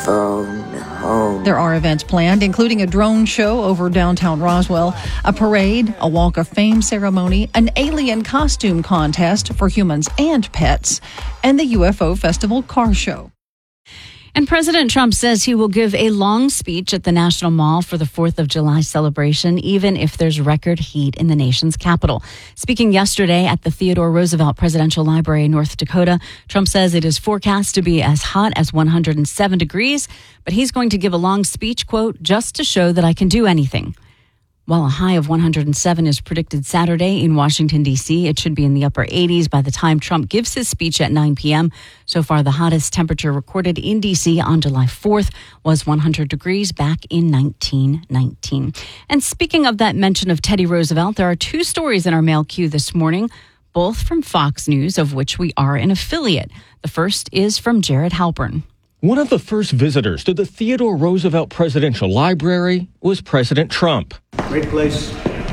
phone home. There are events planned, including a drone show over downtown Roswell, a parade, a Walk of Fame ceremony, an alien costume contest for humans and pets, and the UFO Festival car show. And President Trump says he will give a long speech at the National Mall for the 4th of July celebration, even if there's record heat in the nation's capital. Speaking yesterday at the Theodore Roosevelt Presidential Library in North Dakota, Trump says it is forecast to be as hot as 107 degrees, but he's going to give a long speech, quote, just to show that I can do anything. While a high of 107 is predicted Saturday in Washington, D.C., it should be in the upper 80s by the time Trump gives his speech at 9 p.m. So far, the hottest temperature recorded in D.C. on July 4th was 100 degrees back in 1919. And speaking of that mention of Teddy Roosevelt, there are two stories in our mail queue this morning, both from Fox News, of which we are an affiliate. The first is from Jared Halpern. One of the first visitors to the Theodore Roosevelt Presidential Library was President Trump. Great place.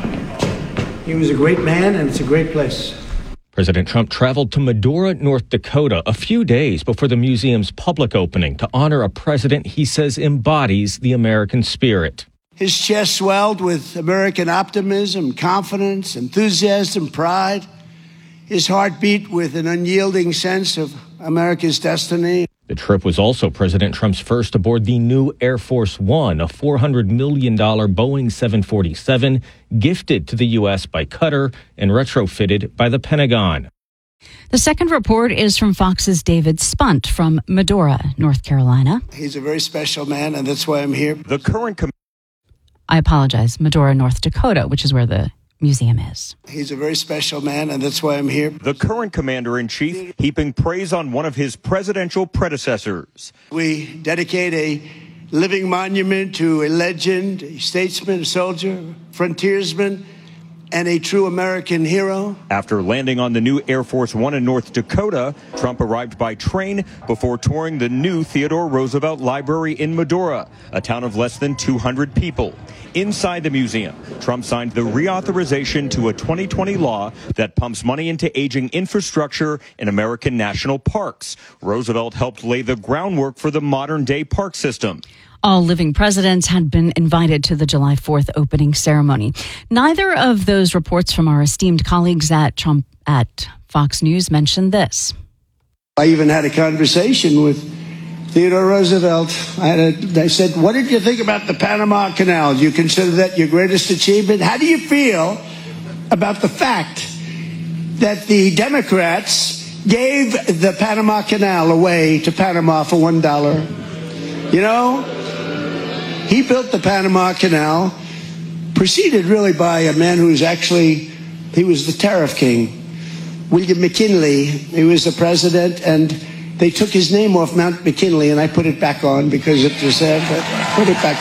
He was a great man, and it's a great place. President Trump traveled to Medora, North Dakota, a few days before the museum's public opening to honor a president he says embodies the American spirit. His chest swelled with American optimism, confidence, enthusiasm, pride. His heart beat with an unyielding sense of America's destiny. The trip was also President Trump's first aboard the new Air Force One, a $400 million Boeing 747 gifted to the U.S. by Qatar and retrofitted by the Pentagon. The second report is from Fox's David Spunt from Medora, North Carolina. He's a very special man, and that's why I'm here. I apologize, Medora, North Dakota, which is where the museum is. He's a very special man, and that's why I'm here. The current commander-in-chief heaping praise on one of his presidential predecessors. We dedicate a living monument to a legend, a statesman, a soldier, frontiersman, and a true American hero. After landing on the new Air Force One in North Dakota, Trump arrived by train before touring the new Theodore Roosevelt Library in Medora, a town of less than 200 people. Inside the museum, Trump signed the reauthorization to a 2020 law that pumps money into aging infrastructure in American national parks. Roosevelt helped lay the groundwork for the modern-day park system. All living presidents had been invited to the July 4th opening ceremony. Neither of those reports from our esteemed colleagues at Fox News mentioned this. I even had a conversation with Theodore Roosevelt. I said, what did you think about the Panama Canal? Do you consider that your greatest achievement? How do you feel about the fact that the Democrats gave the Panama Canal away to Panama for $1? You know, he built the Panama Canal, preceded really by a man who was he was the tariff king, William McKinley. He was the president, and they took his name off Mount McKinley, and I put it back on because it was sad, but I put it back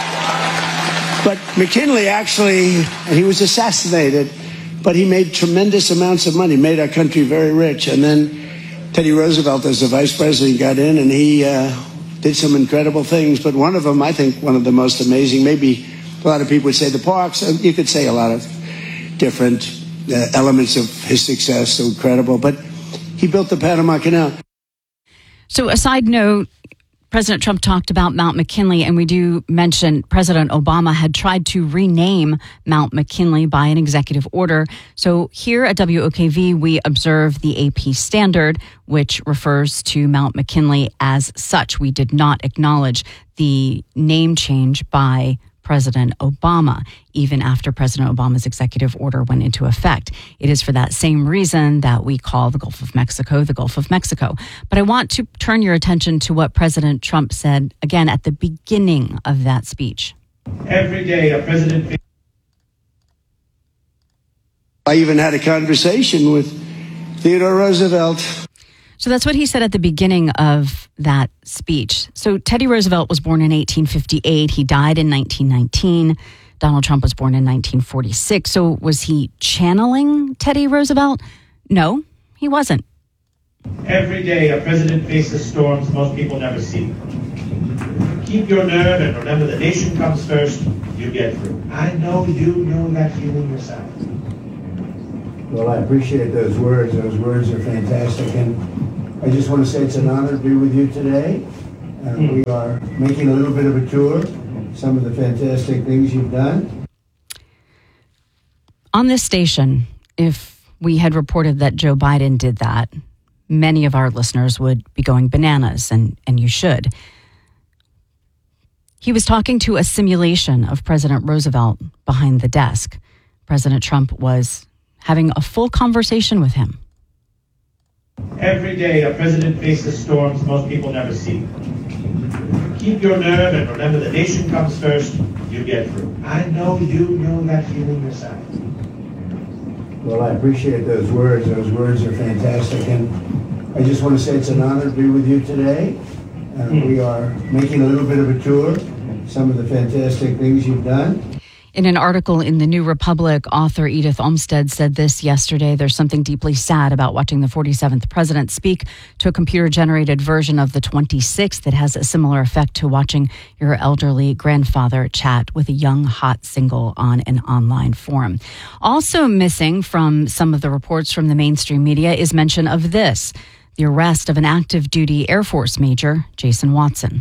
on. But McKinley he was assassinated, but he made tremendous amounts of money, made our country very rich. And then Teddy Roosevelt, as the vice president, got in, and he did some incredible things. But one of them, I think one of the most amazing, maybe a lot of people would say the parks, you could say a lot of different elements of his success, so incredible. But he built the Panama Canal. So a side note, President Trump talked about Mount McKinley, and we do mention President Obama had tried to rename Mount McKinley by an executive order. So here at WOKV, we observe the AP standard, which refers to Mount McKinley as such. We did not acknowledge the name change by President Obama, even after President Obama's executive order went into effect. It is for that same reason that we call the Gulf of Mexico the Gulf of Mexico. But I want to turn your attention to what President Trump said, again, at the beginning of that speech. Every day a president... I even had a conversation with Theodore Roosevelt. So that's what he said at the beginning of that speech. So Teddy Roosevelt was born in 1858. He died in 1919. Donald Trump was born in 1946. So was he channeling Teddy Roosevelt? No, he wasn't. Every day a president faces storms most people never see. Keep your nerve and remember the nation comes first. You get through. I know you know that feeling yourself. Well, I appreciate those words. Those words are fantastic. And I just want to say it's an honor to be with you today. We are making a little bit of a tour, some of the fantastic things you've done. On this station, if we had reported that Joe Biden did that, many of our listeners would be going bananas, and you should. He was talking to a simulation of President Roosevelt behind the desk. President Trump was having a full conversation with him. Every day a president faces storms most people never see. Keep your nerve and remember the nation comes first, you get through. I know you know that feeling yourself. Well, I appreciate those words. Those words are fantastic. And I just want to say it's an honor to be with you today. We are making a little bit of a tour, some of the fantastic things you've done. In an article in the New Republic, author Edith Olmsted said this yesterday. There's something deeply sad about watching the 47th president speak to a computer-generated version of the 26th that has a similar effect to watching your elderly grandfather chat with a young, hot single on an online forum. Also missing from some of the reports from the mainstream media is mention of this, the arrest of an active-duty Air Force Major, Jason Watson.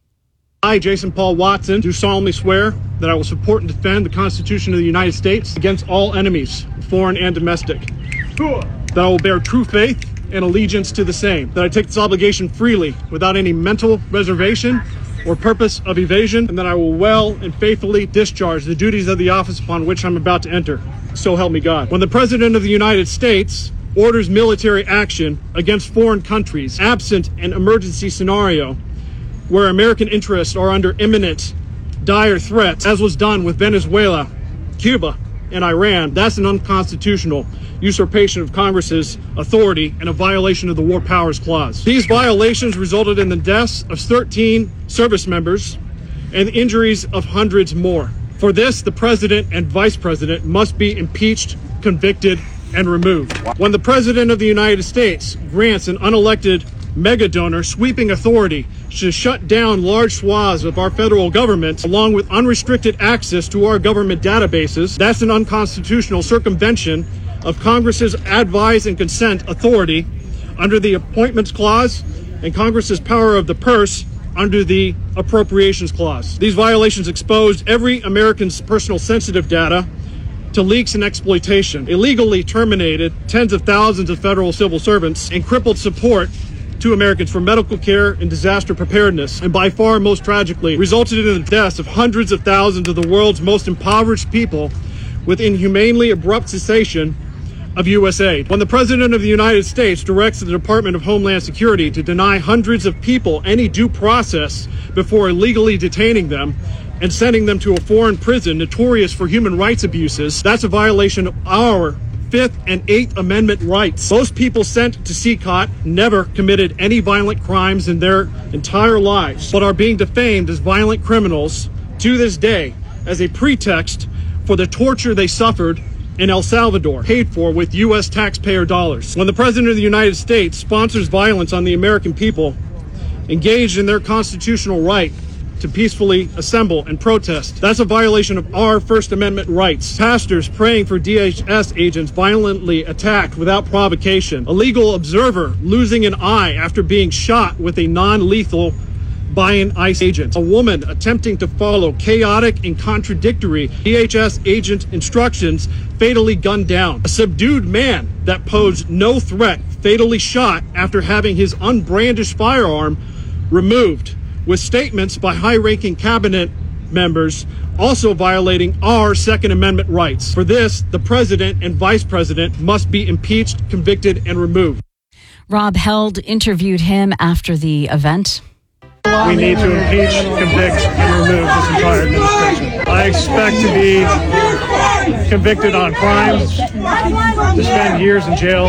I, Jason Paul Watson, do solemnly swear that I will support and defend the Constitution of the United States against all enemies, foreign and domestic. That I will bear true faith and allegiance to the same. That I take this obligation freely, without any mental reservation or purpose of evasion, and that I will well and faithfully discharge the duties of the office upon which I'm about to enter. So help me God. When the President of the United States orders military action against foreign countries, absent an emergency scenario, where American interests are under imminent, dire threats, as was done with Venezuela, Cuba, and Iran, that's an unconstitutional usurpation of Congress's authority and a violation of the War Powers Clause. These violations resulted in the deaths of 13 service members and the injuries of hundreds more. For this, the President and Vice President must be impeached, convicted, and removed. When the President of the United States grants an unelected mega donor sweeping authority to shut down large swaths of our federal government, along with unrestricted access to our government databases, that's an unconstitutional circumvention of Congress's advise and consent authority under the Appointments Clause and Congress's power of the purse under the Appropriations Clause. These violations exposed every American's personal sensitive data to leaks and exploitation, illegally terminated tens of thousands of federal civil servants, and crippled support to Americans for medical care and disaster preparedness, and by far most tragically, resulted in the deaths of hundreds of thousands of the world's most impoverished people with inhumanely abrupt cessation of U.S. aid. When the President of the United States directs the Department of Homeland Security to deny hundreds of people any due process before illegally detaining them and sending them to a foreign prison notorious for human rights abuses, that's a violation of our Fifth and Eighth Amendment rights. Most people sent to CCOT never committed any violent crimes in their entire lives, but are being defamed as violent criminals to this day as a pretext for the torture they suffered in El Salvador, paid for with U.S. taxpayer dollars. When the President of the United States sponsors violence on the American people, engaged in their constitutional right to peacefully assemble and protest, that's a violation of our First Amendment rights. Pastors praying for DHS agents violently attacked without provocation. A legal observer losing an eye after being shot with a non-lethal by an ICE agent. A woman attempting to follow chaotic and contradictory DHS agent instructions fatally gunned down. A subdued man that posed no threat fatally shot after having his unbrandished firearm removed, with statements by high-ranking cabinet members also violating our Second Amendment rights. For this, the President and Vice President must be impeached, convicted, and removed. Rob Held interviewed him after the event. We need to impeach, convict, and remove this entire administration. I expect to be convicted on crimes, to spend years in jail,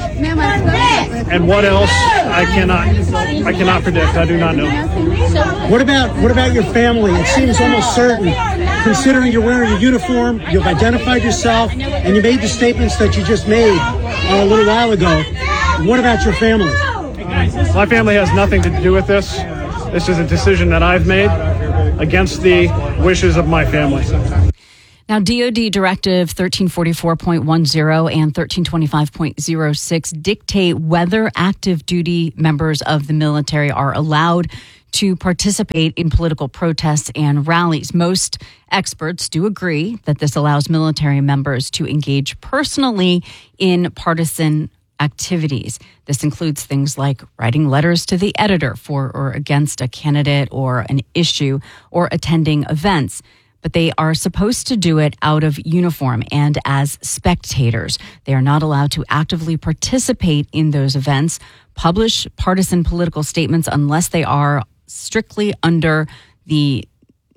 and what else I cannot predict. I do not know. What about your family? It seems almost certain, considering you're wearing a uniform, you've identified yourself, and you made the statements that you just made a little while ago. What about your family? My family has nothing to do with this. This is a decision that I've made against the wishes of my family. Now, DoD Directive 1344.10 and 1325.06 dictate whether active duty members of the military are allowed to participate in political protests and rallies. Most experts do agree that this allows military members to engage personally in partisan activities. This includes things like writing letters to the editor for or against a candidate or an issue, or attending events. But they are supposed to do it out of uniform and as spectators. They are not allowed to actively participate in those events, publish partisan political statements unless they are strictly under the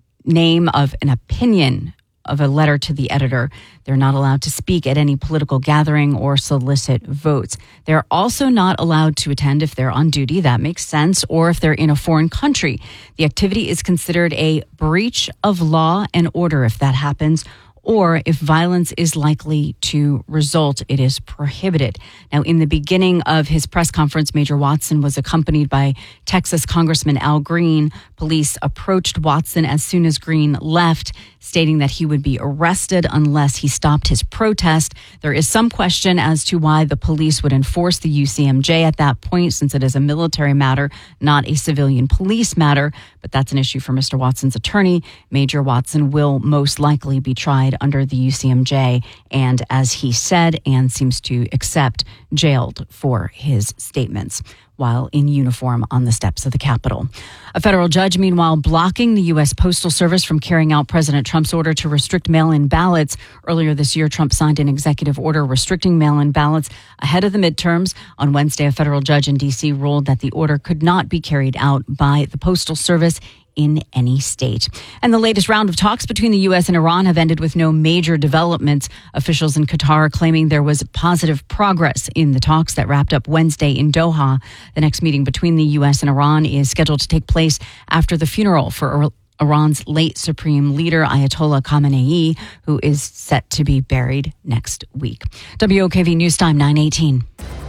name of an opinion of a letter to the editor. They're not allowed to speak at any political gathering or solicit votes. They're also not allowed to attend if they're on duty. That makes sense. Or if they're in a foreign country. The activity is considered a breach of law and order if that happens, or if violence is likely to result, it is prohibited. Now, in the beginning of his press conference, Major Watson was accompanied by Texas Congressman Al Green. Police approached Watson as soon as Green left, stating that he would be arrested unless he stopped his protest. There is some question as to why the police would enforce the UCMJ at that point, since it is a military matter, not a civilian police matter. But that's an issue for Mr. Watson's attorney. Major Watson will most likely be tried under the UCMJ and, as he said and seems to accept, jailed for his statements while in uniform on the steps of the Capitol. A federal judge, meanwhile, blocking the U.S. Postal Service from carrying out President Trump's order to restrict mail-in ballots. Earlier this year, Trump signed an executive order restricting mail-in ballots ahead of the midterms. On Wednesday, a federal judge in D.C. ruled that the order could not be carried out by the Postal Service in any state. And the latest round of talks between the U.S. and Iran have ended with no major developments. Officials in Qatar are claiming there was positive progress in the talks that wrapped up Wednesday in Doha. The next meeting between the U.S. and Iran is scheduled to take place after the funeral for Iran's late supreme leader, Ayatollah Khamenei, who is set to be buried next week. WOKV News Time, 9:18.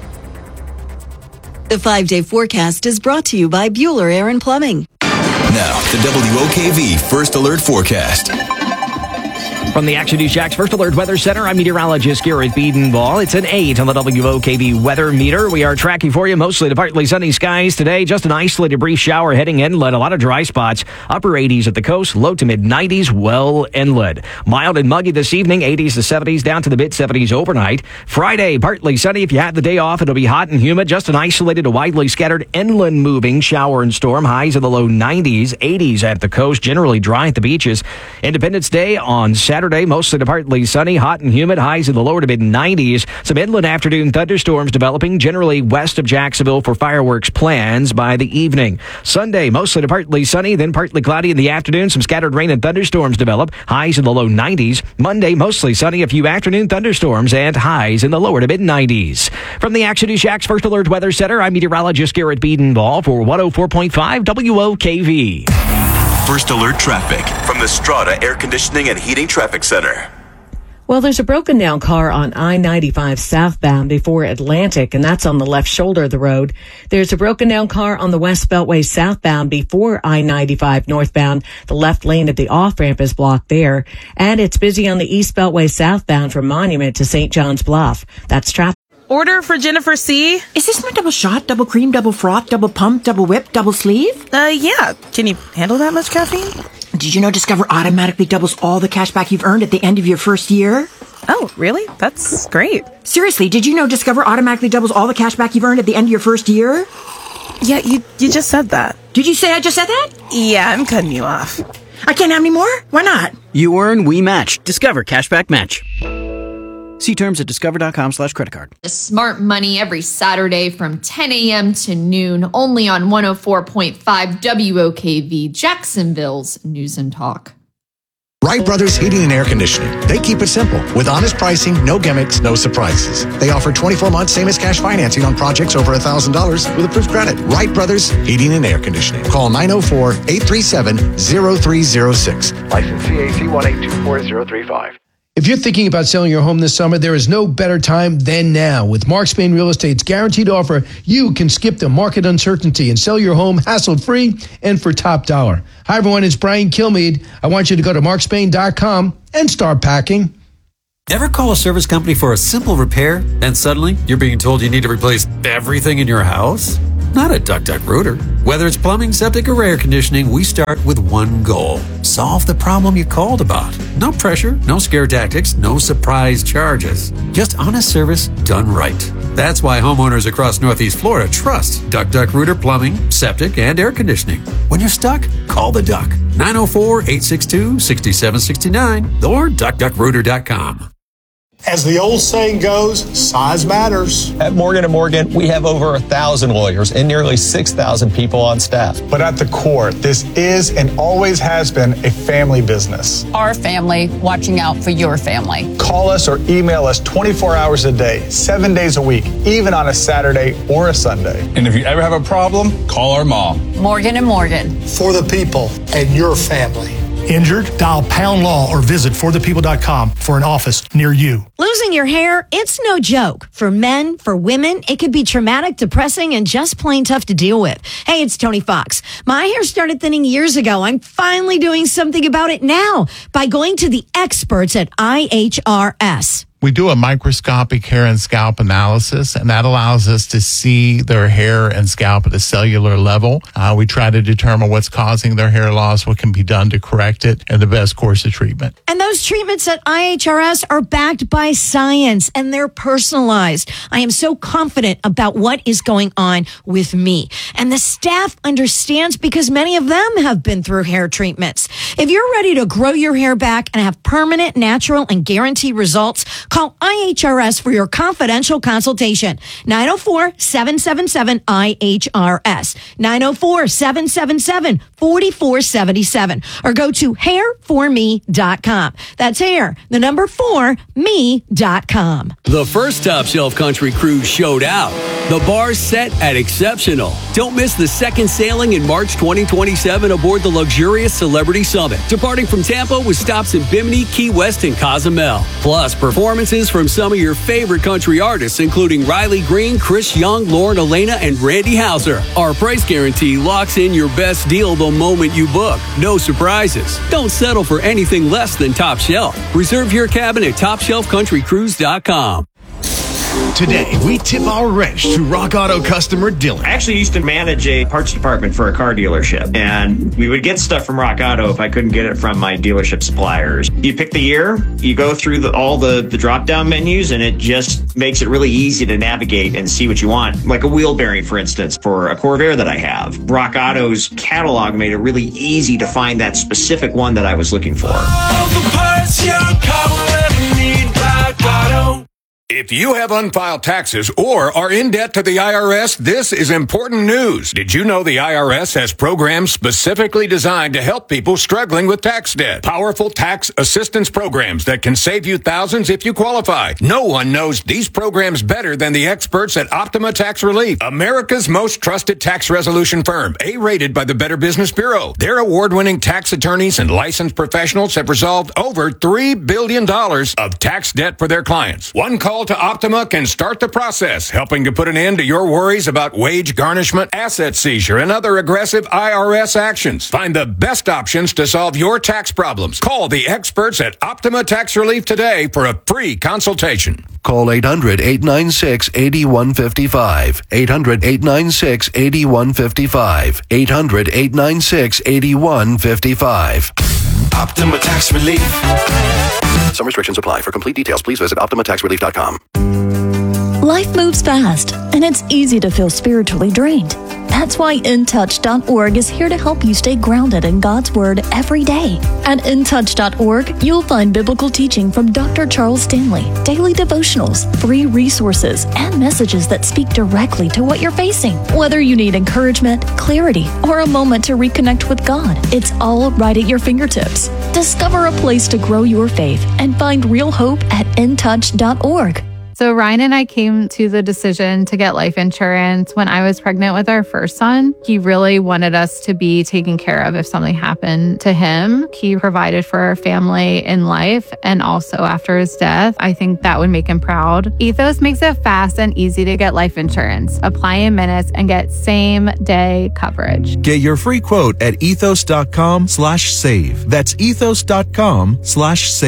The 5-day forecast is brought to you by Bueller Air and Plumbing. Now, the WOKV First Alert Forecast. From the Action News Jax First Alert Weather Center, I'm meteorologist Garrett Biedenball. It's an 8 on the WOKV weather meter. We are tracking for you mostly to partly sunny skies today. Just an isolated brief shower heading inland. A lot of dry spots. Upper 80s at the coast, low to mid 90s well inland. Mild and muggy this evening, 80s to 70s, down to the mid 70s overnight. Friday, partly sunny. If you had the day off, it'll be hot and humid. Just an isolated to widely scattered inland moving shower and storm. Highs in the low 90s, 80s at the coast, generally dry at the beaches. Independence Day on Saturday, mostly to partly sunny, hot and humid, highs in the lower to mid 90s. Some inland afternoon thunderstorms developing generally west of Jacksonville for fireworks plans by the evening. Sunday, mostly to partly sunny, then partly cloudy in the afternoon. Some scattered rain and thunderstorms develop, highs in the low 90s. Monday, mostly sunny, a few afternoon thunderstorms and highs in the lower to mid 90s. From the Action News Jax First Alert Weather Center, I'm meteorologist Garrett Biedenball for 104.5 WOKV. First Alert Traffic from the Strata Air Conditioning and Heating Traffic Center. Well, there's a broken down car on I-95 southbound before Atlantic, and that's on the left shoulder of the road. There's a broken down car on the West Beltway southbound before I-95 northbound. The left lane of the off-ramp is blocked there. And it's busy on the East Beltway southbound from Monument to St. John's Bluff. That's traffic. Order for Jennifer C. Is this my double shot, double cream, double froth, double pump, double whip, double sleeve? Yeah. Can you handle that much caffeine? Did you know Discover automatically doubles all the cash back you've earned at the end of your first year? Oh, really? That's great. Seriously, did you know Discover automatically doubles all the cash back you've earned at the end of your first year? Yeah, you just said that. Did you say I just said that? Yeah, I'm cutting you off. I can't have any more? Why not? You earn, we match. Discover Cashback Match. See terms at discover.com/creditcard. Smart Money every Saturday from 10 a.m. to noon, only on 104.5 WOKV, Jacksonville's News and Talk. Wright Brothers Heating and Air Conditioning. They keep it simple. With honest pricing, no gimmicks, no surprises. They offer 24 months same as cash financing on projects over $1,000 with approved credit. Wright Brothers Heating and Air Conditioning. Call 904-837-0306. License CAC 1824035. If you're thinking about selling your home this summer, there is no better time than now. With Mark Spain Real Estate's guaranteed offer, you can skip the market uncertainty and sell your home hassle-free and for top dollar. Hi, everyone. It's Brian Kilmeade. I want you to go to markspain.com and start packing. Ever call a service company for a simple repair, and suddenly you're being told you need to replace everything in your house? Not at DuckDuckRooter. Whether it's plumbing, septic, or air conditioning, we start with one goal. Solve the problem you called about. No pressure, no scare tactics, no surprise charges. Just honest service done right. That's why homeowners across Northeast Florida trust DuckDuckRooter Plumbing, Septic, and Air Conditioning. When you're stuck, call the Duck. 904-862-6769 or DuckDuckRooter.com. As the old saying goes, size matters. At Morgan & Morgan, we have over 1,000 lawyers and nearly 6,000 people on staff. But at the core, this is and always has been a family business. Our family watching out for your family. Call us or email us 24 hours a day, 7 days a week, even on a Saturday or a Sunday. And if you ever have a problem, call our mom. Morgan & Morgan. For the people and your family. Injured? Dial Pound Law or visit forthepeople.com for an office near you. Losing your hair, it's no joke. For men, for women, it could be traumatic, depressing, and just plain tough to deal with. Hey, it's Tony Fox. My hair started thinning years ago. I'm finally doing something about it now by going to the experts at IHRS. We do a microscopic hair and scalp analysis, and that allows us to see their hair and scalp at a cellular level. We try to determine what's causing their hair loss, what can be done to correct it, and the best course of treatment. And those treatments at IHRS are backed by science, and they're personalized. I am so confident about what is going on with me. And the staff understands because many of them have been through hair treatments. If you're ready to grow your hair back and have permanent, natural, and guaranteed results, call IHRS for your confidential consultation. 904-777-IHRS. 904-777-4477. Or go to hairforme.com. That's hair, the number 4me.com. The first Top Shelf Country Cruise showed out. The bar's set at exceptional. Don't miss the second sailing in March 2027 aboard the luxurious Celebrity Summit, departing from Tampa with stops in Bimini, Key West, and Cozumel. Plus, performances from some of your favorite country artists, including Riley Green, Chris Young, Lauren Elena, and Randy Houser. Our price guarantee locks in your best deal the moment you book. No surprises. Don't settle for anything less than Top Shelf. Reserve your cabin at TopShelfCountryCruise.com. Today, we tip our wrench to Rock Auto customer Dylan. I actually used to manage a parts department for a car dealership, and we would get stuff from Rock Auto if I couldn't get it from my dealership suppliers. You pick the year, you go through all the drop-down menus, and it just makes it really easy to navigate and see what you want. Like a wheel bearing, for instance, for a Corvair that I have. Rock Auto's catalog made it really easy to find that specific one that I was looking for. All the parts your car will ever need, Rock Auto. If you have unfiled taxes or are in debt to the IRS, this is important news. Did you know the IRS has programs specifically designed to help people struggling with tax debt? Powerful tax assistance programs that can save you thousands if you qualify. No one knows these programs better than the experts at Optima Tax Relief, America's most trusted tax resolution firm, A-rated by the Better Business Bureau. Their award-winning tax attorneys and licensed professionals have resolved over $3 billion of tax debt for their clients. One call to Optima can start the process, helping to put an end to your worries about wage garnishment, asset seizure, and other aggressive IRS actions. Find the best options to solve your tax problems. Call the experts at Optima Tax Relief today for a free consultation. Call 800-896-8155. 800-896-8155. 800-896-8155. Optima Tax Relief. Some restrictions apply. For complete details, please visit OptimaTaxRelief.com. Life moves fast, and it's easy to feel spiritually drained. That's why InTouch.org is here to help you stay grounded in God's Word every day. At InTouch.org, you'll find biblical teaching from Dr. Charles Stanley, daily devotionals, free resources, and messages that speak directly to what you're facing. Whether you need encouragement, clarity, or a moment to reconnect with God, it's all right at your fingertips. Discover a place to grow your faith and find real hope at InTouch.org. So Ryan and I came to the decision to get life insurance when I was pregnant with our first son. He really wanted us to be taken care of if something happened to him. He provided for our family in life and also after his death. I think that would make him proud. Ethos makes it fast and easy to get life insurance. Apply in minutes and get same-day coverage. Get your free quote at ethos.com/save. That's ethos.com/save.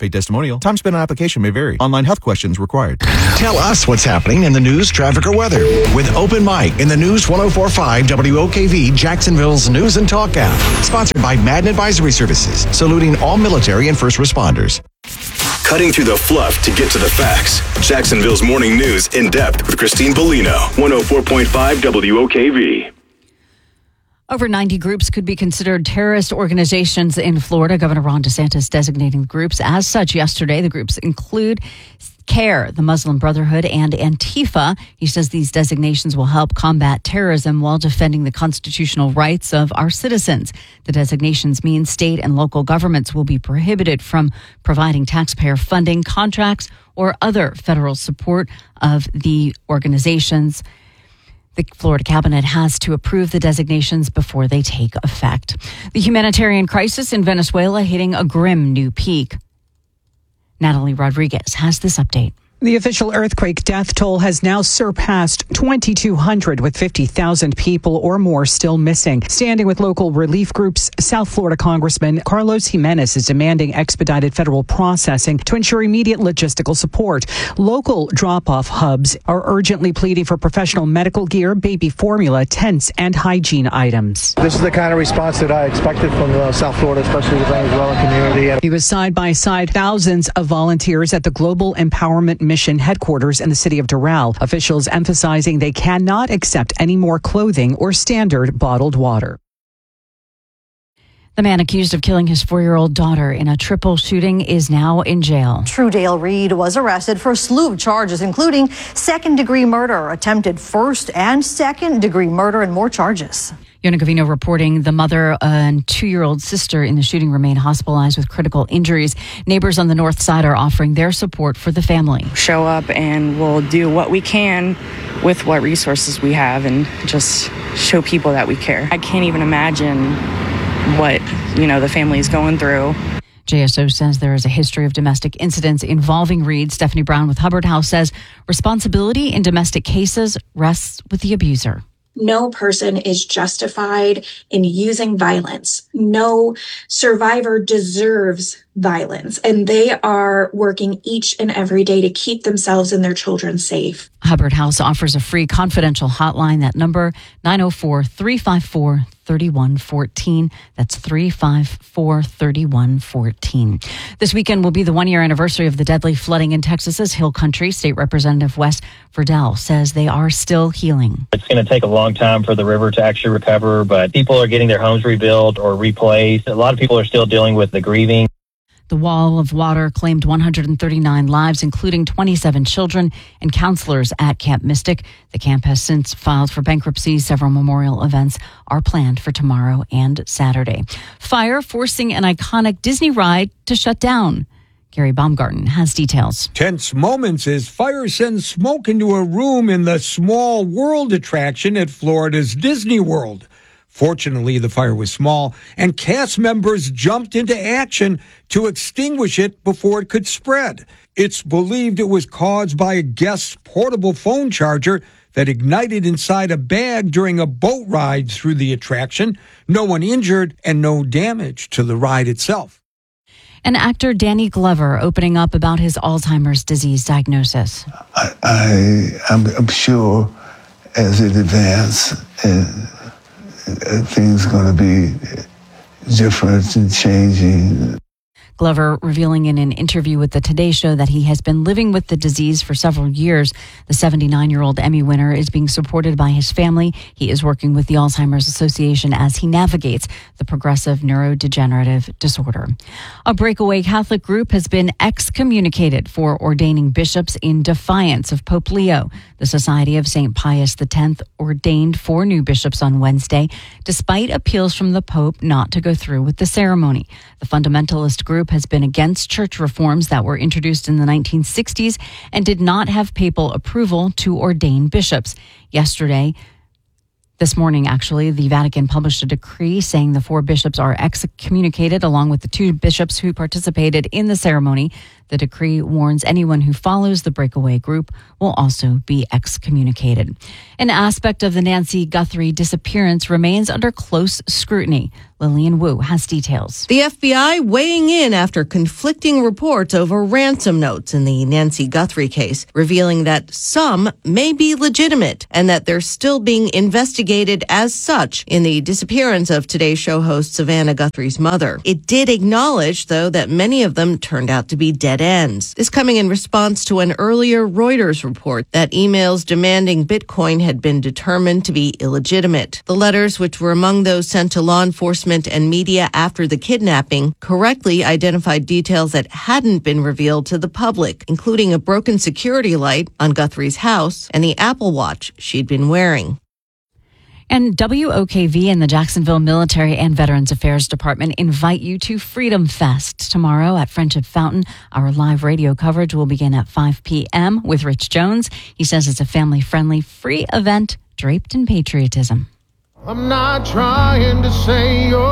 Paid testimonial. Time spent on application may vary. Online health questions required. Tell us what's happening in the news, traffic, or weather with Open Mic in the News 104.5 WOKV Jacksonville's News and Talk app. Sponsored by Madden Advisory Services, saluting all military and first responders. Cutting through the fluff to get to the facts. Jacksonville's Morning News in depth with Christine Bellino. 104.5 WOKV. Over 90 groups could be considered terrorist organizations in Florida. Governor Ron DeSantis designating the groups as such yesterday. The groups include CARE, the Muslim Brotherhood, and Antifa. He says these designations will help combat terrorism while defending the constitutional rights of our citizens. The designations mean state and local governments will be prohibited from providing taxpayer funding, contracts, or other federal support of the organizations. The Florida cabinet has to approve the designations before they take effect. The humanitarian crisis in Venezuela hitting a grim new peak. Natalie Rodriguez has this update. The official earthquake death toll has now surpassed 2,200, with 50,000 people or more still missing. Standing with local relief groups, South Florida Congressman Carlos Jimenez is demanding expedited federal processing to ensure immediate logistical support. Local drop-off hubs are urgently pleading for professional medical gear, baby formula, tents, and hygiene items. This is the kind of response that I expected from South Florida, especially the Venezuelan community. He was side by side thousands of volunteers at the Global Empowerment Mission headquarters in the city of Doral. Officials emphasizing they cannot accept any more clothing or standard bottled water. The man accused of killing his 4-year-old daughter in a triple shooting is now in jail. Trudale Reed was arrested for a slew of charges, including second-degree murder, attempted first and second-degree murder, and more charges. Yona Gavino reporting the mother and 2-year-old sister in the shooting remain hospitalized with critical injuries. Neighbors on the north side are offering their support for the family. Show up and we'll do what we can with what resources we have and just show people that we care. I can't even imagine what, the family is going through. JSO says there is a history of domestic incidents involving Reed. Stephanie Brown with Hubbard House says responsibility in domestic cases rests with the abuser. No person is justified in using violence. No survivor deserves violence, and they are working each and every day to keep themselves and their children safe. Hubbard House offers a free confidential hotline. That number, 904-354-3114. That's 354-3114. This weekend will be the 1-year anniversary of the deadly flooding in Texas's Hill Country. State Representative Wes Verdell says they are still healing. It's going to take a long time for the river to actually recover, but people are getting their homes rebuilt or replaced. A lot of people are still dealing with the grieving. The wall of water claimed 139 lives, including 27 children and counselors at Camp Mystic. The camp has since filed for bankruptcy. Several memorial events are planned for tomorrow and Saturday. Fire forcing an iconic Disney ride to shut down. Gary Baumgarten has details. Tense moments as fire sends smoke into a room in the Small World attraction at Florida's Disney World. Fortunately, the fire was small, and cast members jumped into action to extinguish it before it could spread. It's believed it was caused by a guest's portable phone charger that ignited inside a bag during a boat ride through the attraction. No one injured and no damage to the ride itself. And actor Danny Glover opening up about his Alzheimer's disease diagnosis. I'm sure as it advances, things are going to be different and changing. Glover revealing in an interview with the Today Show that he has been living with the disease for several years. The 79-year-old Emmy winner is being supported by his family. He is working with the Alzheimer's Association as he navigates the progressive neurodegenerative disorder. A breakaway Catholic group has been excommunicated for ordaining bishops in defiance of Pope Leo. The Society of St. Pius X ordained 4 new bishops on Wednesday, despite appeals from the Pope not to go through with the ceremony. The fundamentalist group has been against church reforms that were introduced in the 1960s and did not have papal approval to ordain bishops. This morning, actually, the Vatican published a decree saying the 4 bishops are excommunicated along with the 2 bishops who participated in the ceremony. The decree warns anyone who follows the breakaway group will also be excommunicated. An aspect of the Nancy Guthrie disappearance remains under close scrutiny. Lillian Wu has details. The FBI weighing in after conflicting reports over ransom notes in the Nancy Guthrie case, revealing that some may be legitimate and that they're still being investigated as such in the disappearance of Today's Show host Savannah Guthrie's mother. It did acknowledge, though, that many of them turned out to be dead ends. This coming in response to an earlier Reuters report that emails demanding Bitcoin had been determined to be illegitimate. The letters, which were among those sent to law enforcement and media after the kidnapping, correctly identified details that hadn't been revealed to the public, including a broken security light on Guthrie's house and the Apple Watch she'd been wearing. And WOKV and the Jacksonville Military and Veterans Affairs Department invite you to Freedom Fest tomorrow at Friendship Fountain. Our live radio coverage will begin at 5 p.m. with Rich Jones. He says it's a family-friendly, free event draped in patriotism. I'm not trying to say you're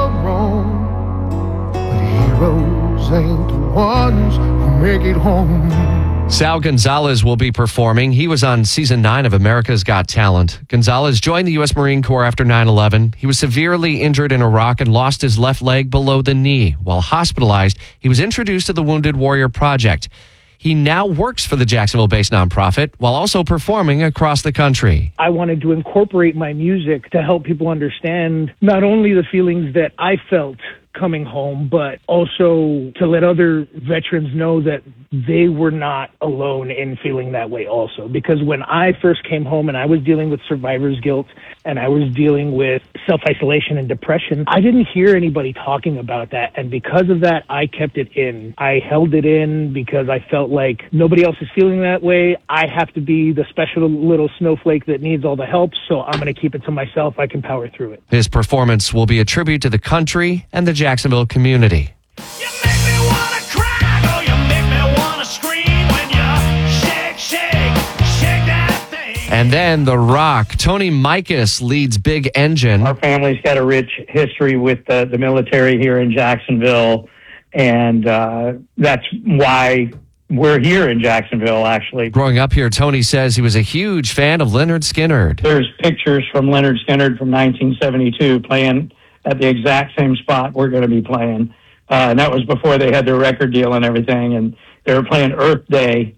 wrong, but heroes ain't the ones who make it home. Sal Gonzalez will be performing. He was on season 9 of America's Got Talent. Gonzalez joined the U.S. Marine Corps after 9/11. He was severely injured in Iraq and lost his left leg below the knee. While hospitalized, he was introduced to the Wounded Warrior Project. He now works for the Jacksonville-based nonprofit while also performing across the country. I wanted to incorporate my music to help people understand not only the feelings that I felt coming home, but also to let other veterans know that they were not alone in feeling that way also. Because when I first came home and I was dealing with survivor's guilt and I was dealing with self-isolation and depression, I didn't hear anybody talking about that. And because of that, I kept it in. I held it in because I felt like nobody else is feeling that way. I have to be the special little snowflake that needs all the help, so I'm going to keep it to myself. I can power through it. His performance will be a tribute to the country and the Jacksonville community. And then The Rock. Tony Mikas leads Big Engine. Our family's got a rich history with the military here in Jacksonville, and that's why we're here in Jacksonville, actually. Growing up here, Tony says he was a huge fan of Lynyrd Skynyrd. There's pictures from Lynyrd Skynyrd from 1972 playing at the exact same spot we're going to be playing. And that was before they had their record deal and everything, and they were playing Earth Day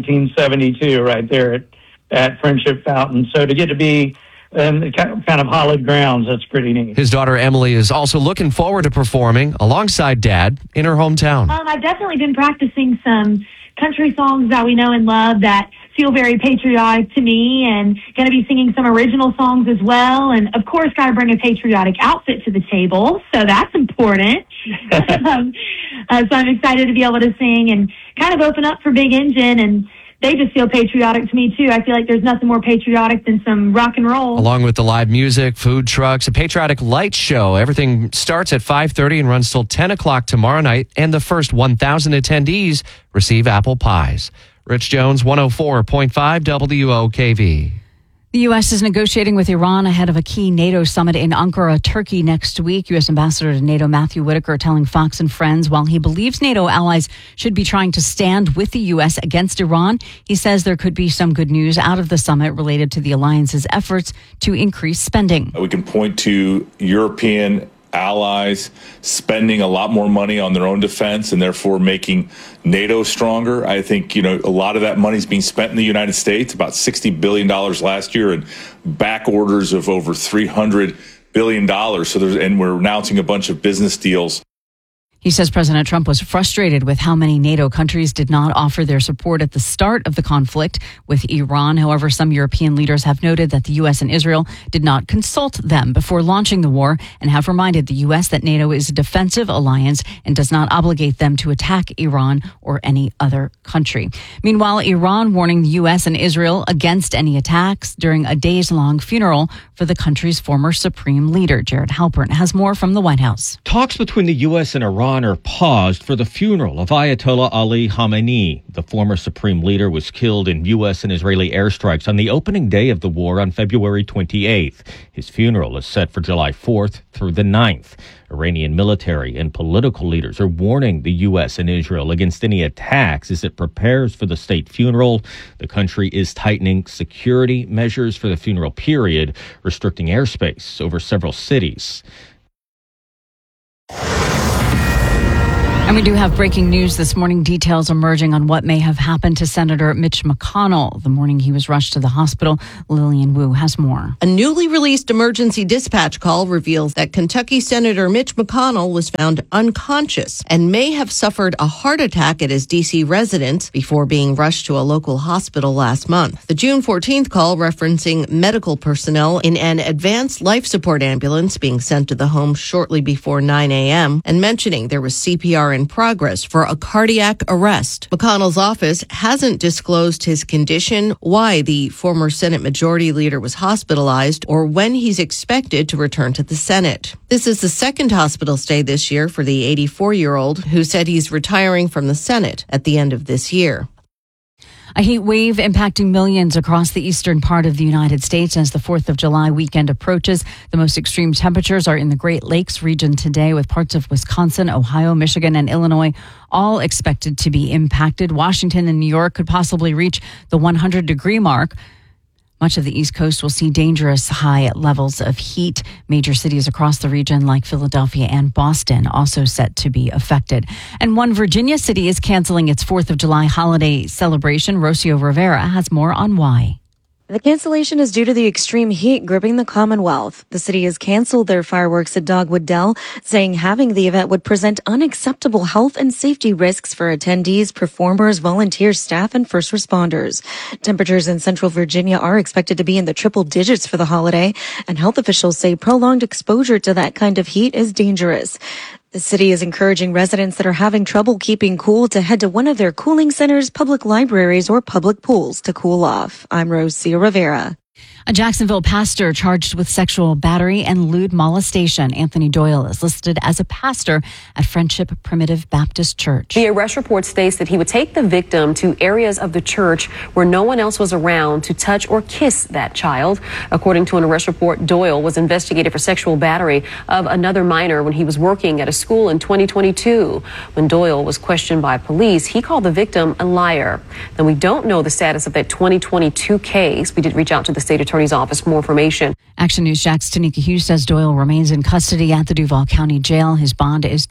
1972 right there at Friendship Fountain. So to get to be in the kind of hallowed grounds, that's pretty neat. His daughter Emily is also looking forward to performing alongside Dad in her hometown. I've definitely been practicing some country songs that we know and love that feel very patriotic to me, and going to be singing some original songs as well. And of course, got to bring a patriotic outfit to the table, so that's important. So I'm excited to be able to sing and kind of open up for Big Engine, and they just feel patriotic to me, too. I feel like there's nothing more patriotic than some rock and roll. Along with the live music, food trucks, a patriotic light show. Everything starts at 5:30 and runs till 10 o'clock tomorrow night. And the first 1,000 attendees receive apple pies. Rich Jones, 104.5 WOKV. The U.S. is negotiating with Iran ahead of a key NATO summit in Ankara, Turkey next week. U.S. Ambassador to NATO Matthew Whitaker telling Fox and Friends while he believes NATO allies should be trying to stand with the U.S. against Iran, he says there could be some good news out of the summit related to the alliance's efforts to increase spending. We can point to European allies spending a lot more money on their own defense and therefore making NATO stronger. I think, a lot of that money is being spent in the United States, about $60 billion last year, and back orders of over $300 billion. And we're announcing a bunch of business deals. He says President Trump was frustrated with how many NATO countries did not offer their support at the start of the conflict with Iran. However, some European leaders have noted that the U.S. and Israel did not consult them before launching the war and have reminded the U.S. that NATO is a defensive alliance and does not obligate them to attack Iran or any other country. Meanwhile, Iran warning the U.S. and Israel against any attacks during a days-long funeral for the country's former supreme leader. Jared Halpern has more from the White House. Talks between the U.S. and Iran honor paused for the funeral of Ayatollah Ali Khamenei. The former supreme leader was killed in U.S. and Israeli airstrikes on the opening day of the war on February 28th. His funeral is set for July 4th through the 9th. Iranian military and political leaders are warning the U.S. and Israel against any attacks as it prepares for the state funeral. The country is tightening security measures for the funeral period, restricting airspace over several cities. And we do have breaking news this morning, details emerging on what may have happened to Senator Mitch McConnell the morning he was rushed to the hospital. Lillian Wu has more. A newly released emergency dispatch call reveals that Kentucky Senator Mitch McConnell was found unconscious and may have suffered a heart attack at his D.C. residence before being rushed to a local hospital last month. The June 14th call referencing medical personnel in an advanced life support ambulance being sent to the home shortly before 9 a.m. and mentioning there was CPR in progress for a cardiac arrest. McConnell's office hasn't disclosed his condition, why the former Senate Majority Leader was hospitalized, or when he's expected to return to the Senate. This is the second hospital stay this year for the 84-year-old who said he's retiring from the Senate at the end of this year. A heat wave impacting millions across the eastern part of the United States as the 4th of July weekend approaches. The most extreme temperatures are in the Great Lakes region today, with parts of Wisconsin, Ohio, Michigan, and Illinois all expected to be impacted. Washington and New York could possibly reach the 100-degree mark. Much of the East Coast will see dangerous high levels of heat. Major cities across the region like Philadelphia and Boston also set to be affected. And one Virginia city is canceling its 4th of July holiday celebration. Rocio Rivera has more on why. The cancellation is due to the extreme heat gripping the Commonwealth. The city has canceled their fireworks at Dogwood Dell, saying having the event would present unacceptable health and safety risks for attendees, performers, volunteers, staff, and first responders. Temperatures in central Virginia are expected to be in the triple digits for the holiday, and health officials say prolonged exposure to that kind of heat is dangerous. The city is encouraging residents that are having trouble keeping cool to head to one of their cooling centers, public libraries, or public pools to cool off. I'm Rocio Rivera. A Jacksonville pastor charged with sexual battery and lewd molestation. Anthony Doyle is listed as a pastor at Friendship Primitive Baptist Church. The arrest report states that he would take the victim to areas of the church where no one else was around to touch or kiss that child. According to an arrest report, Doyle was investigated for sexual battery of another minor when he was working at a school in 2022. When Doyle was questioned by police, he called the victim a liar. Then we don't know the status of that 2022 case. We did reach out to the state attorney's office for more information. Action News Jack's Tanika Hughes says Doyle remains in custody at the Duval County Jail. His bond is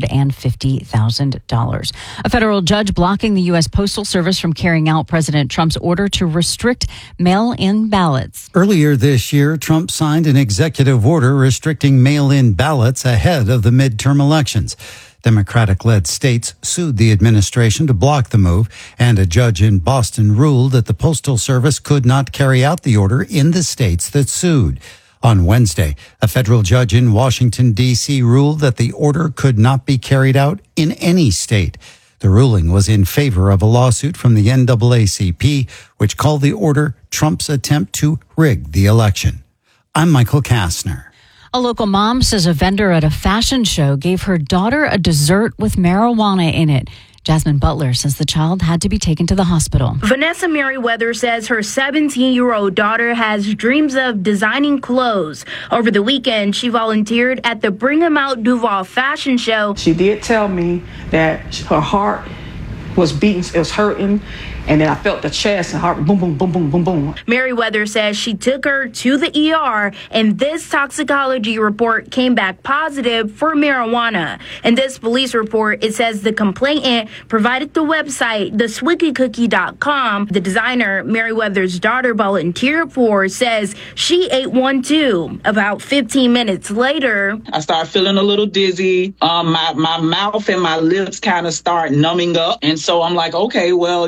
$250,000. A federal judge blocking the U.S. Postal Service from carrying out President Trump's order to restrict mail-in ballots. Earlier this year, Trump signed an executive order restricting mail-in ballots ahead of the midterm elections. Democratic-led states sued the administration to block the move, and a judge in Boston ruled that the Postal Service could not carry out the order in the states that sued. On Wednesday, a federal judge in Washington, D.C. ruled that the order could not be carried out in any state. The ruling was in favor of a lawsuit from the NAACP, which called the order Trump's attempt to rig the election. I'm Michael Kastner. A local mom says a vendor at a fashion show gave her daughter a dessert with marijuana in it. Jasmine Butler says the child had to be taken to the hospital. Vanessa Merriweather says her 17-year-old daughter has dreams of designing clothes. Over the weekend, she volunteered at the Bring 'Em Out Duval fashion show. She did tell me that her heart was beating, it was hurting, and then I felt the chest and heart boom, boom, boom, boom, boom, boom. Merriweather says she took her to the ER, and this toxicology report came back positive for marijuana. In this police report, it says the complainant provided the website, theswiggycookie.com. The designer Merriweather's daughter volunteered for says she ate one too. About 15 minutes later, I started feeling a little dizzy. My mouth and my lips kind of start numbing up. And so I'm like, okay, well, this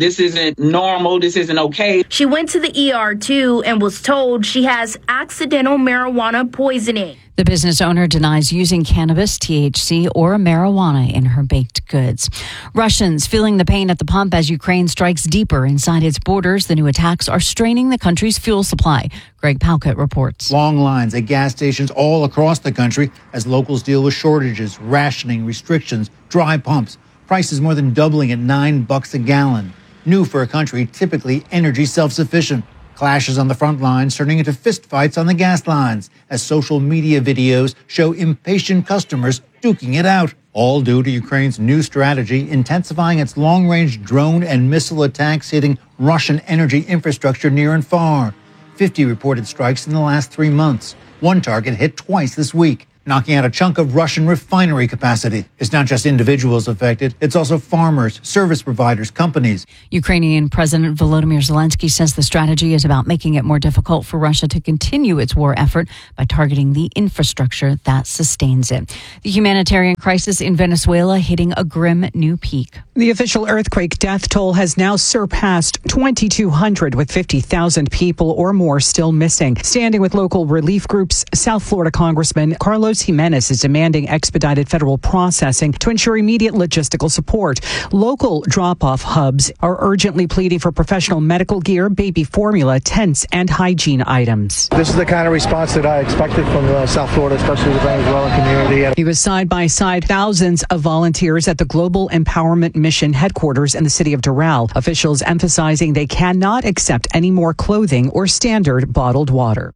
this isn't normal, this isn't okay. She went to the ER too and was told she has accidental marijuana poisoning. The business owner denies using cannabis, THC, or marijuana in her baked goods. Russians feeling the pain at the pump as Ukraine strikes deeper inside its borders. The new attacks are straining the country's fuel supply. Greg Palkett reports. Long lines at gas stations all across the country as locals deal with shortages, rationing, restrictions, dry pumps. Prices more than doubling at $9 a gallon. New for a country typically energy self-sufficient. Clashes on the front lines turning into fistfights on the gas lines as social media videos show impatient customers duking it out. All due to Ukraine's new strategy intensifying its long-range drone and missile attacks hitting Russian energy infrastructure near and far. 50 reported strikes in the last 3 months. One target hit twice this week, knocking out a chunk of Russian refinery capacity. It's not just individuals affected, it's also farmers, service providers, companies. Ukrainian President Volodymyr Zelensky says the strategy is about making it more difficult for Russia to continue its war effort by targeting the infrastructure that sustains it. The humanitarian crisis in Venezuela hitting a grim new peak. The official earthquake death toll has now surpassed 2,200, with 50,000 people or more still missing. Standing with local relief groups, South Florida Congressman Carlos Jimenez is demanding expedited federal processing to ensure immediate logistical support. Local drop-off hubs are urgently pleading for professional medical gear, baby formula, tents, and hygiene items. This is the kind of response that I expected from South Florida, especially the Venezuelan community. He was side by side thousands of volunteers at the Global Empowerment Mission headquarters in the city of Doral. Officials emphasizing they cannot accept any more clothing or standard bottled water.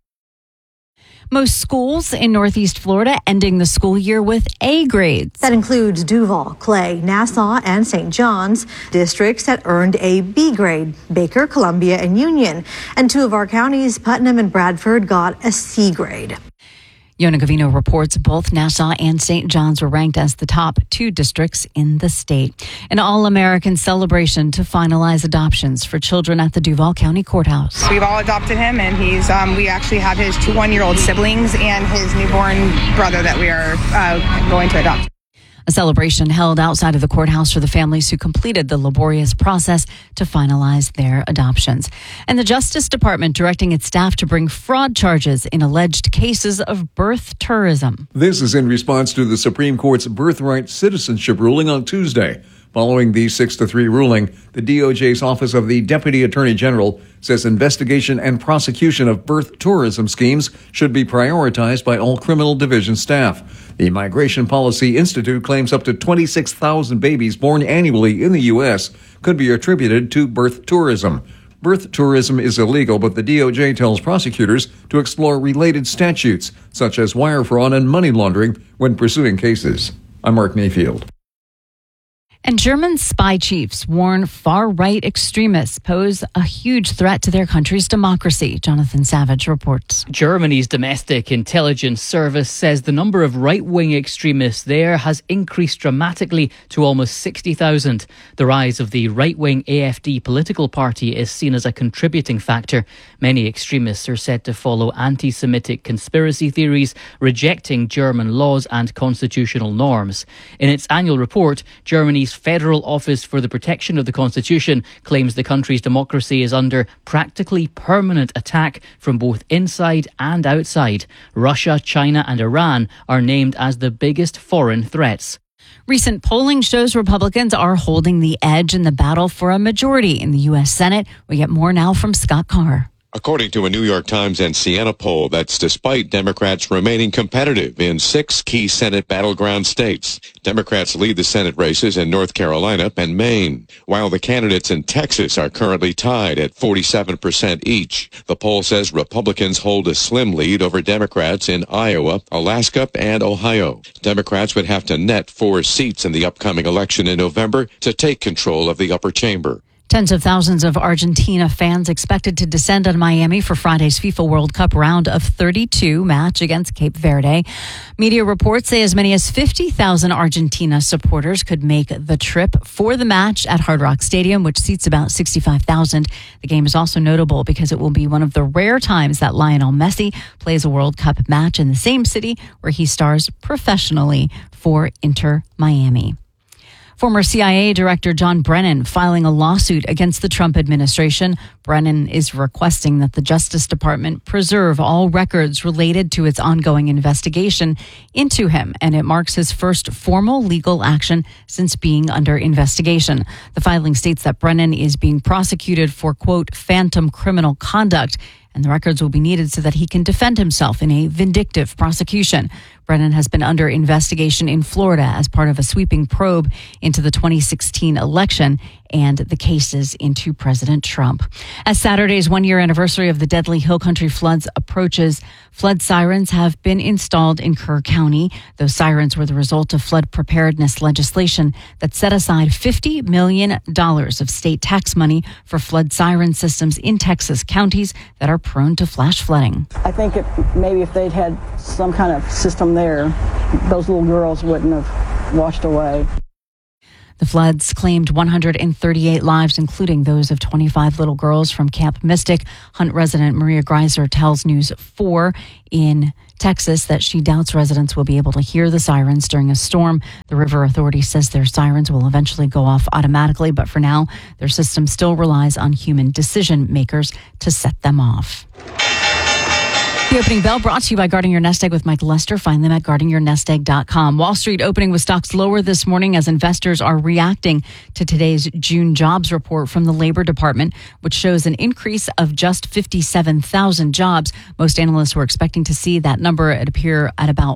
Most schools in Northeast Florida ending the school year with A grades. That includes Duval, Clay, Nassau, and St. John's. Districts that earned a B grade, Baker, Columbia, and Union. And 2 of our counties, Putnam and Bradford, got a C grade. Yona Gavino reports both Nassau and St. John's were ranked as the top 2 districts in the state. An all-American celebration to finalize adoptions for children at the Duval County Courthouse. We've all adopted him, and he's we actually have his 2 one-year-old siblings and his newborn brother that we are going to adopt. A celebration held outside of the courthouse for the families who completed the laborious process to finalize their adoptions. And the Justice Department directing its staff to bring fraud charges in alleged cases of birth tourism. This is in response to the Supreme Court's birthright citizenship ruling on Tuesday. Following the 6-3 ruling, the DOJ's Office of the Deputy Attorney General says investigation and prosecution of birth tourism schemes should be prioritized by all criminal division staff. The Migration Policy Institute claims up to 26,000 babies born annually in the U.S. could be attributed to birth tourism. Birth tourism is illegal, but the DOJ tells prosecutors to explore related statutes, such as wire fraud and money laundering, when pursuing cases. I'm Mark Mayfield. And German spy chiefs warn far-right extremists pose a huge threat to their country's democracy. Jonathan Savage reports. Germany's domestic intelligence service says the number of right-wing extremists there has increased dramatically to almost 60,000. The rise of the right-wing AfD political party is seen as a contributing factor. Many extremists are said to follow anti-Semitic conspiracy theories, rejecting German laws and constitutional norms. In its annual report, Germany's Federal Office for the Protection of the Constitution claims the country's democracy is under practically permanent attack from both inside and outside. Russia, China and Iran are named as the biggest foreign threats. Recent polling shows Republicans are holding the edge in the battle for a majority in the U.S. Senate. We get more now from Scott Carr. According to a New York Times and Siena poll, that's despite Democrats remaining competitive in 6 key Senate battleground states. Democrats lead the Senate races in North Carolina and Maine, while the candidates in Texas are currently tied at 47% each. The poll says Republicans hold a slim lead over Democrats in Iowa, Alaska, and Ohio. Democrats would have to net 4 seats in the upcoming election in November to take control of the upper chamber. Tens of thousands of Argentina fans expected to descend on Miami for Friday's FIFA World Cup round of 32 match against Cape Verde. Media reports say as many as 50,000 Argentina supporters could make the trip for the match at Hard Rock Stadium, which seats about 65,000. The game is also notable because it will be one of the rare times that Lionel Messi plays a World Cup match in the same city where he stars professionally for Inter Miami. Former CIA Director John Brennan filing a lawsuit against the Trump administration. Brennan is requesting that the Justice Department preserve all records related to its ongoing investigation into him, and it marks his first formal legal action since being under investigation. The filing states that Brennan is being prosecuted for, quote, phantom criminal conduct, and the records will be needed so that he can defend himself in a vindictive prosecution. Brennan has been under investigation in Florida as part of a sweeping probe into the 2016 election and the cases into President Trump. As Saturday's one-year anniversary of the deadly Hill Country floods approaches, flood sirens have been installed in Kerr County. Those sirens were the result of flood preparedness legislation that set aside $50 million of state tax money for flood siren systems in Texas counties that are prone to flash flooding. I think maybe if they'd had some kind of system there, those little girls wouldn't have washed away. The floods claimed 138 lives, including those of 25 little girls from Camp Mystic. Hunt resident Maria Greiser tells News 4 in Texas that she doubts residents will be able to hear the sirens during a storm. The River Authority says their sirens will eventually go off automatically, but for now, their system still relies on human decision makers to set them off. The opening bell brought to you by Guarding Your Nest Egg with Mike Lester. Find them at guardingyournestegg.com. Wall Street opening with stocks lower this morning as investors are reacting to today's June jobs report from the Labor Department, which shows an increase of just 57,000 jobs. Most analysts were expecting to see that number appear at about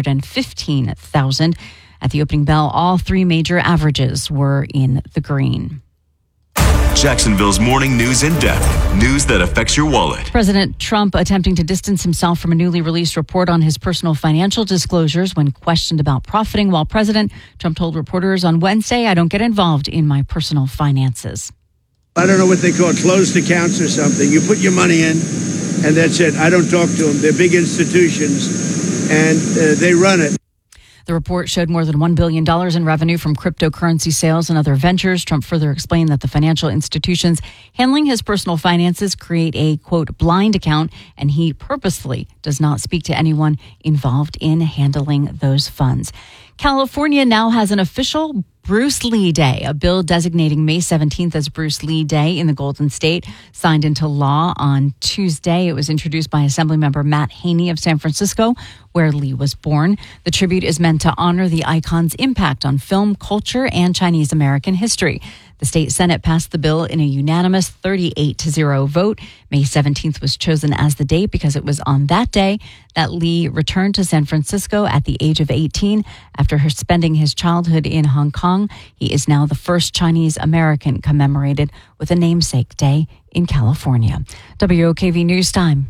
115,000. At the opening bell, all three major averages were in the green. Jacksonville's morning news in depth. News that affects your wallet. President Trump attempting to distance himself from a newly released report on his personal financial disclosures when questioned about profiting while president. Trump told reporters on Wednesday, "I don't get involved in my personal finances." I don't know what they call closed accounts or something. You put your money in, and that's it. I don't talk to them. They're big institutions, and they run it. The report showed more than $1 billion in revenue from cryptocurrency sales and other ventures. Trump further explained that the financial institutions handling his personal finances create a, quote, blind account, and he purposefully does not speak to anyone involved in handling those funds. California now has an official Bruce Lee Day, a bill designating May 17th as Bruce Lee Day in the Golden State, signed into law on Tuesday. It was introduced by Assemblymember Matt Haney of San Francisco, where Lee was born. The tribute is meant to honor the icon's impact on film, culture, and Chinese American history. The state Senate passed the bill in a unanimous 38-0 vote. May 17th was chosen as the date because it was on that day that Lee returned to San Francisco at the age of 18 after spending his childhood in Hong Kong. He is now the first Chinese American commemorated with a namesake day in California. WOKV News Time,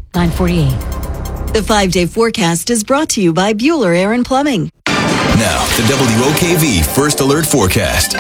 9:48. The 5-day forecast is brought to you by Bueller Air and Plumbing. Now, the WOKV First Alert Forecast.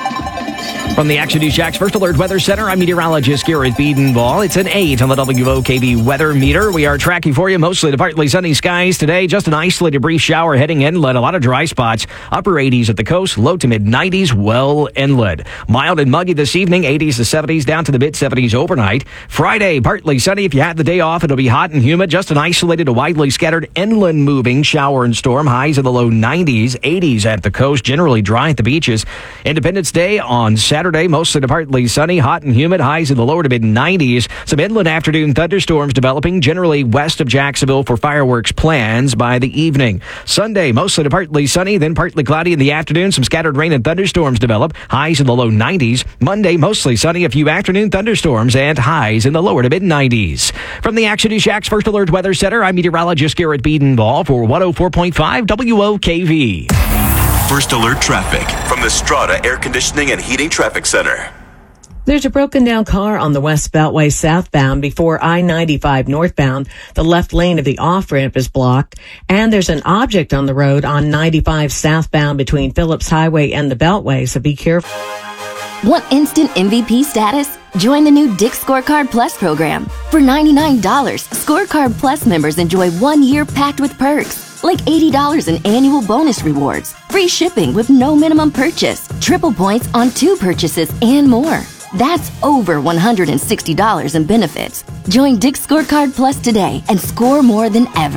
From the Action News Jax First Alert Weather Center, I'm meteorologist Garrett Biedenball. It's an 8 on the WOKV weather meter. We are tracking for you mostly to partly sunny skies today. Just an isolated brief shower heading inland. A lot of dry spots. Upper 80s at the coast, low to mid 90s well inland. Mild and muggy this evening, 80s to 70s, down to the mid 70s overnight. Friday, partly sunny. If you had the day off, it'll be hot and humid. Just an isolated to widely scattered inland moving shower and storm. Highs in the low 90s, 80s at the coast, generally dry at the beaches. Independence Day on Saturday, mostly to partly sunny, hot and humid, highs in the lower to mid 90s. Some inland afternoon thunderstorms developing generally west of Jacksonville for fireworks plans by the evening. Sunday, mostly to partly sunny, then partly cloudy in the afternoon. Some scattered rain and thunderstorms develop, highs in the low 90s. Monday, mostly sunny, a few afternoon thunderstorms and highs in the lower to mid 90s. From the Action News Jax First Alert Weather Center, I'm meteorologist Garrett Biedenball for 104.5 WOKV. First Alert Traffic from the Strata Air Conditioning and Heating Traffic Center. There's a broken down car on the West Beltway southbound before I-95 northbound. The left lane of the off-ramp is blocked. And there's an object on the road on 95 southbound between Phillips Highway and the Beltway, so be careful. Want instant MVP status? Join the new Dick's Scorecard Plus program. For $99, Scorecard Plus members enjoy 1 year packed with perks. Like $80 in annual bonus rewards, free shipping with no minimum purchase, triple points on 2 purchases, and more. That's over $160 in benefits. Join Dick's Scorecard Plus today and score more than ever.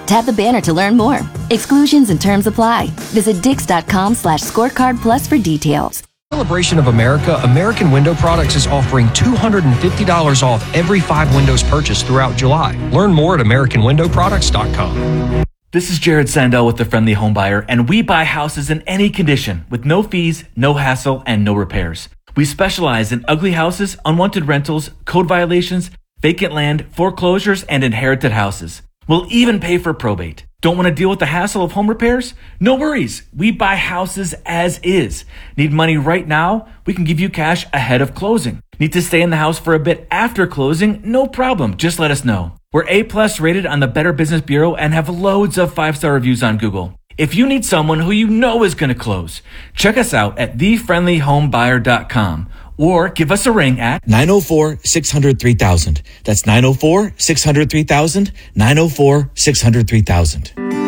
Tap the banner to learn more. Exclusions and terms apply. Visit Dix.com/scorecard plus for details. Celebration of America, American Window Products is offering $250 off every 5 windows purchased throughout July. Learn more at AmericanWindowProducts.com. This is Jared Sandell with the Friendly Home Buyer, and we buy houses in any condition with no fees, no hassle, and no repairs. We specialize in ugly houses, unwanted rentals, code violations, vacant land, foreclosures, and inherited houses. We'll even pay for probate. Don't want to deal with the hassle of home repairs? No worries. We buy houses as is. Need money right now? We can give you cash ahead of closing. Need to stay in the house for a bit after closing? No problem. Just let us know. We're A+ rated on the Better Business Bureau and have loads of 5-star reviews on Google. If you need someone who you know is going to close, check us out at thefriendlyhomebuyer.com or give us a ring at 904-600-3000. That's 904-600-3000, 904-600-3000.